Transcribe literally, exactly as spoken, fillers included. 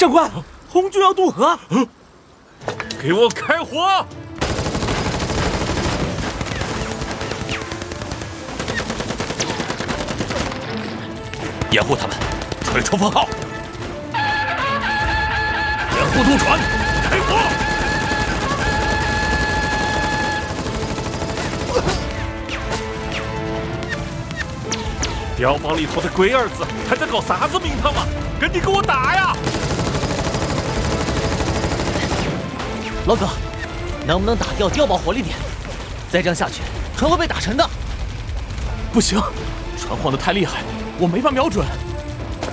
长官，红军要渡河， 给我开火！ 掩护他们，吹冲锋号。 掩护渡船，开火！ 碉堡里头的龟儿子还在搞啥子名堂嘛？赶紧给我打呀！ 老葛，能不能打掉碉堡火力点？再这样下去，船会被打沉的。不行，船晃得太厉害，我没法瞄准。